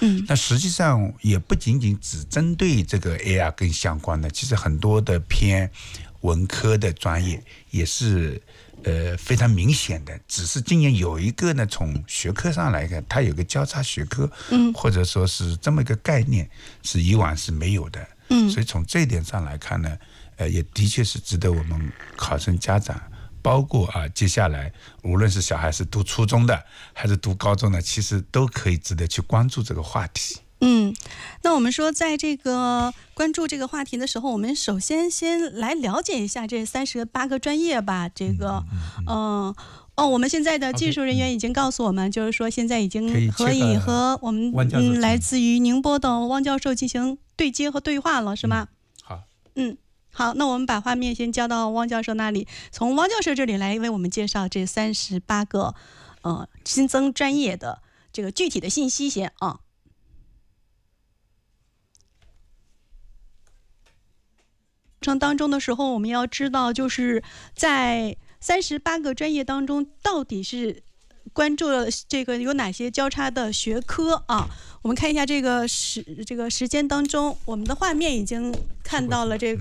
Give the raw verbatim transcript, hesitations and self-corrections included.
嗯， 那实际上也不仅仅只针对这个 A R 跟相关的，其实很多的偏文科的专业也是呃非常明显的，只是今年有一个呢，从学科上来看，它有个交叉学科， 嗯， 或者说是这么一个概念，是以往是没有的， 嗯， 所以从这一点上来看呢，呃，也的确是值得我们考生家长。包括啊，接下来无论是小孩是读初中的还是读高中的，其实都可以值得去关注这个话题。 嗯，那我们说，在这个关注这个话题的时候，我们首先先来了解一下这三十八个专业吧。这个，嗯、呃，哦，我们现在的技术人员已经告诉我们， okay, 就是说现在已经可以和我们嗯来自于宁波的汪教授进行对接和对话了，是吗？ 嗯、好， 嗯。好，那我们把画面先交到汪教授那里，从汪教授这里来为我们介绍这三十八个呃新增专业的这个具体的信息先啊。程当中的时候，我们要知道，就是在三十八个专业当中，到底是关注了这个有哪些交叉的学科啊？我们看一下这个时这个时间当中，我们的画面已经看到了这个。